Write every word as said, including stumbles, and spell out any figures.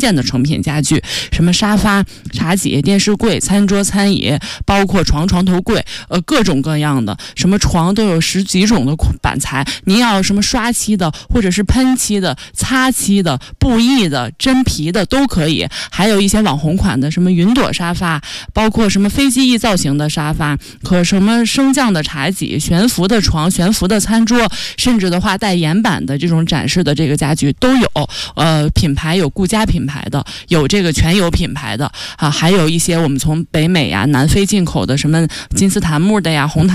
件的成品家具，什么沙发、茶几、电视柜、餐桌、餐椅，包括床、床头柜，呃，各种各样的，什么床都有十几种的板材，您要什么刷漆的，或者是喷漆的、擦漆的、布艺的、真皮的都可以，还有一些网红款的，什么云朵沙发，包括什么飞机翼造型的沙发，可什么升降的茶几、悬浮的床、悬浮的餐桌，甚至的话带岩板的这种展示的这个家具都有。呃，品牌有顾家品牌的，有这个全友品牌的啊，还有一些我们从北美呀、南非进口的，什么金丝檀木的呀、红檀